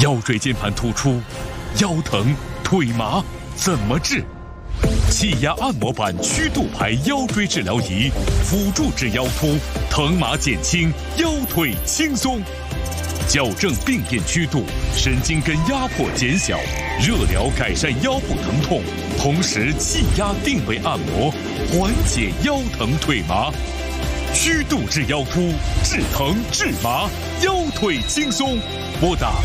腰椎间盘突出、腰疼、腿麻怎么治？气压按摩板曲度排腰椎治疗仪，辅助治腰突，疼麻减轻，腰腿轻松。矫正病变曲度，神经根压迫减小，热疗改善腰部疼痛，同时气压定位按摩，缓解腰疼腿麻。曲度治腰突，治疼治麻，腰腿轻松。拨打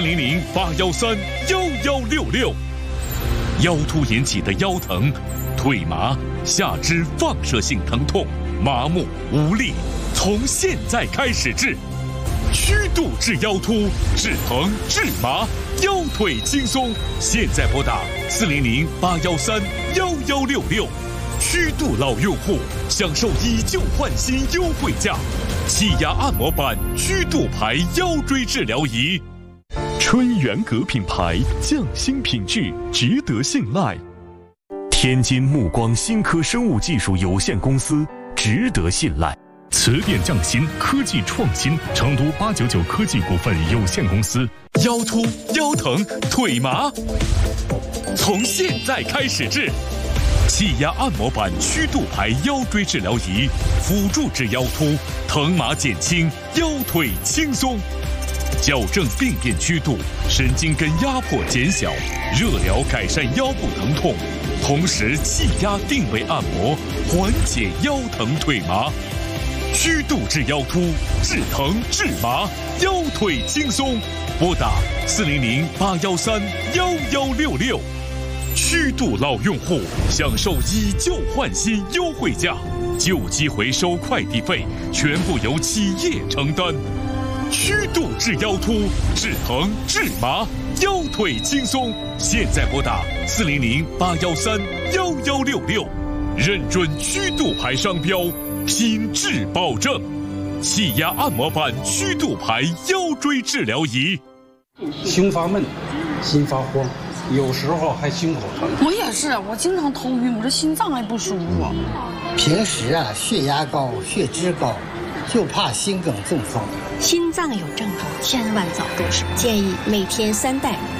400-813-1166。腰突引起的腰疼、腿麻、下肢放射性疼痛、麻木无力，从现在开始治。曲度治腰突，治疼治麻，腰腿轻松。现在拨打400-813-1166。曲度老用户享受以旧换新优惠价，气压按摩板曲度排腰椎治疗仪。 春源阁品牌，匠心品质，值得信赖。天津目光新科生物技术有限公司，值得信赖。磁电匠心科技创新，成都899科技股份有限公司。 腰突、腰疼、腿麻，从现在开始治。气压按摩板曲度排腰椎治疗仪，辅助治腰突，疼麻减轻，腰腿轻松。矫正病变曲度，神经根压迫减小，热疗改善腰部疼痛，同时气压定位按摩，缓解腰疼腿麻。曲度治腰突，治疼治麻，腰腿轻松。拨打400-813-1166。曲度老用户享受以旧换新优惠价，旧机回收快递费全部由企业承担。曲度治腰突，治疼治麻，腰腿轻松。现在拨打400-813-1166，认准曲度牌商标，品质保证。气压按摩板曲度牌腰椎治疗仪。 胸发闷，心发慌，有时候还胸口疼。 我也是，我经常头晕，我这心脏还不舒服。 平时血压高、血脂高，就怕心梗中风。 心脏有症状，千万早动手。建议每天3袋